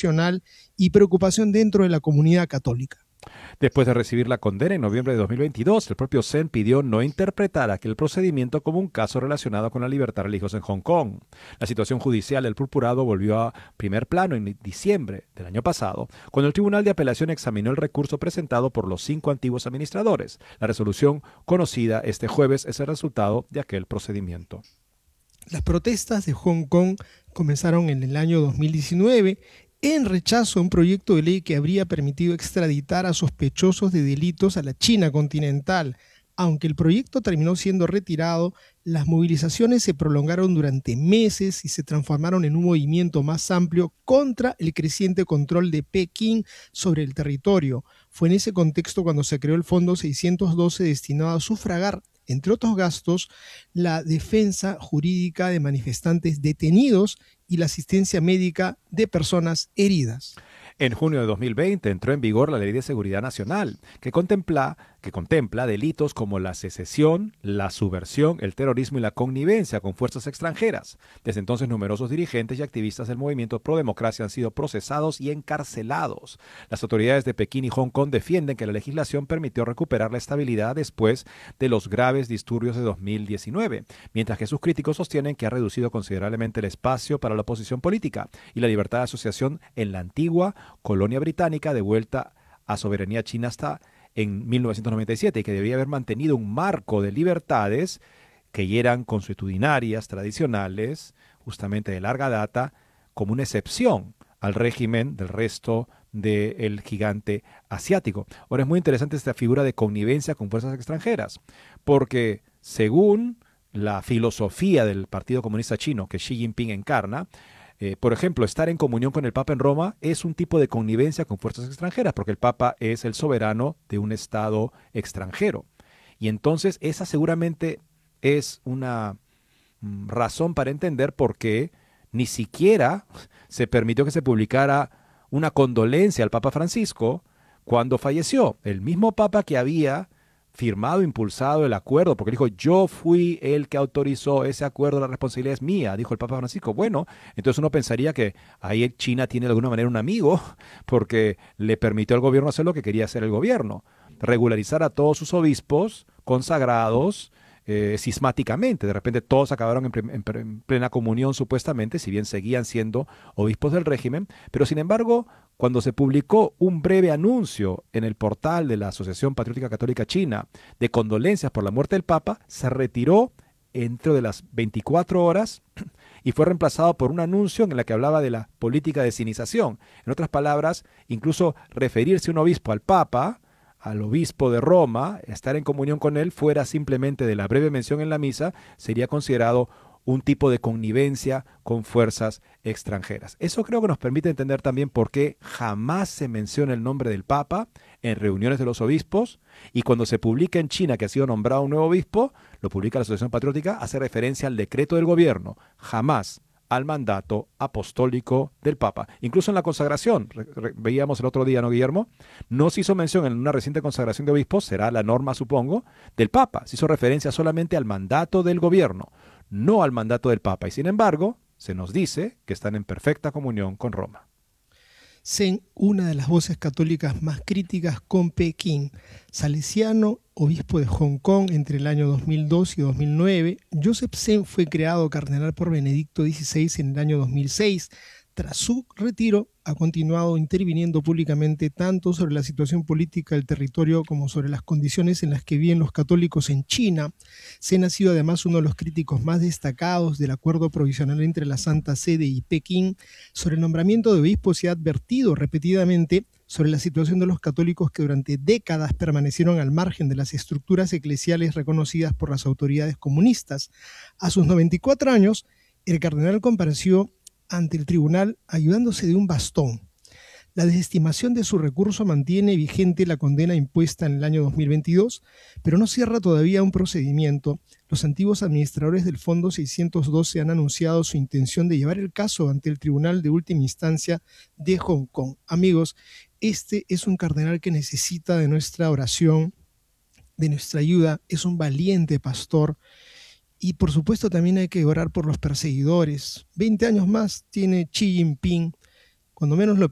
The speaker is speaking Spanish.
nacional y preocupación dentro de la comunidad católica. Después de recibir la condena en noviembre de 2022, el propio Zen pidió no interpretar aquel procedimiento como un caso relacionado con la libertad religiosa en Hong Kong. La situación judicial del purpurado volvió a primer plano en diciembre del año pasado, cuando el Tribunal de Apelación examinó el recurso presentado por los 5 antiguos administradores. La resolución conocida este jueves es el resultado de aquel procedimiento. Las protestas de Hong Kong comenzaron en el año 2019 en rechazo a un proyecto de ley que habría permitido extraditar a sospechosos de delitos a la China continental. Aunque el proyecto terminó siendo retirado, las movilizaciones se prolongaron durante meses y se transformaron en un movimiento más amplio contra el creciente control de Pekín sobre el territorio. Fue en ese contexto cuando se creó el Fondo 612 destinado a sufragar, entre otros gastos, la defensa jurídica de manifestantes detenidos y la asistencia médica de personas heridas. En junio de 2020 entró en vigor la Ley de Seguridad Nacional, que contempla delitos como la secesión, la subversión, el terrorismo y la connivencia con fuerzas extranjeras. Desde entonces, numerosos dirigentes y activistas del movimiento pro democracia han sido procesados y encarcelados. Las autoridades de Pekín y Hong Kong defienden que la legislación permitió recuperar la estabilidad después de los graves disturbios de 2019, mientras que sus críticos sostienen que ha reducido considerablemente el espacio para la oposición política y la libertad de asociación en la antigua colonia británica, devuelta a soberanía china hasta en 1997, y que debía haber mantenido un marco de libertades que eran consuetudinarias, tradicionales, justamente de larga data, como una excepción al régimen del resto del gigante asiático. Ahora, es muy interesante esta figura de connivencia con fuerzas extranjeras, porque según la filosofía del Partido Comunista Chino que Xi Jinping encarna, por ejemplo, estar en comunión con el Papa en Roma es un tipo de connivencia con fuerzas extranjeras, porque el Papa es el soberano de un Estado extranjero. Y entonces esa seguramente es una razón para entender por qué ni siquiera se permitió que se publicara una condolencia al Papa Francisco cuando falleció. El mismo Papa que había firmado, impulsado el acuerdo, porque dijo, yo fui el que autorizó ese acuerdo, la responsabilidad es mía, dijo el Papa Francisco. Bueno, entonces uno pensaría que ahí China tiene de alguna manera un amigo, porque le permitió al gobierno hacer lo que quería hacer el gobierno, regularizar a todos sus obispos consagrados, cismáticamente. De repente todos acabaron en plena comunión supuestamente, si bien seguían siendo obispos del régimen, pero sin embargo, cuando se publicó un breve anuncio en el portal de la Asociación Patriótica Católica China de condolencias por la muerte del Papa, se retiró dentro de las 24 horas y fue reemplazado por un anuncio en el que hablaba de la política de sinización. En otras palabras, incluso referirse un obispo al Papa, al obispo de Roma, estar en comunión con él, fuera simplemente de la breve mención en la misa, sería considerado un tipo de connivencia con fuerzas extranjeras. Eso creo que nos permite entender también por qué jamás se menciona el nombre del Papa en reuniones de los obispos, y cuando se publica en China que ha sido nombrado un nuevo obispo, lo publica la Asociación Patriótica, hace referencia al decreto del gobierno, jamás al mandato apostólico del Papa. Incluso en la consagración, veíamos el otro día, ¿no, Guillermo? No se hizo mención en una reciente consagración de obispos, será la norma, supongo, del Papa. Se hizo referencia solamente al mandato del gobierno, no al mandato del Papa. Y sin embargo, se nos dice que están en perfecta comunión con Roma. Zen, una de las voces católicas más críticas con Pekín, salesiano, obispo de Hong Kong entre el año 2002 y 2009, Joseph Zen fue creado cardenal por Benedicto XVI en el año 2006. Tras su retiro, ha continuado interviniendo públicamente tanto sobre la situación política del territorio como sobre las condiciones en las que viven los católicos en China. Zen ha sido además uno de los críticos más destacados del acuerdo provisional entre la Santa Sede y Pekín sobre el nombramiento de obispos, y ha advertido repetidamente sobre la situación de los católicos que durante décadas permanecieron al margen de las estructuras eclesiales reconocidas por las autoridades comunistas. A sus 94 años, el cardenal compareció ante el tribunal ayudándose de un bastón. La desestimación de su recurso mantiene vigente la condena impuesta en el año 2022, pero no cierra todavía un procedimiento. Los antiguos administradores del Fondo 612 han anunciado su intención de llevar el caso ante el Tribunal de Última Instancia de Hong Kong. Amigos, este es un cardenal que necesita de nuestra oración, de nuestra ayuda. Es un valiente pastor. Y por supuesto también hay que orar por los perseguidores. 20 años más tiene Xi Jinping. Cuando menos lo